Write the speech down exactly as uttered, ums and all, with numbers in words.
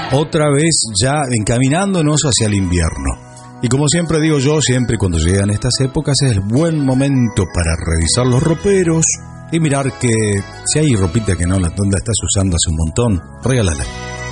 otra vez ya encaminándonos hacia el invierno. Y como siempre digo yo, siempre cuando llegan estas épocas es el buen momento para revisar los roperos y mirar que si hay ropita que no la, la estás usando hace un montón, regálala.